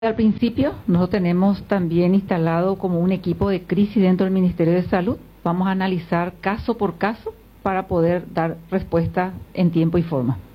Al principio, nosotros tenemos también instalado como un equipo de crisis dentro del Ministerio de Salud. Vamos a analizar caso por caso para poder dar respuesta en tiempo y forma.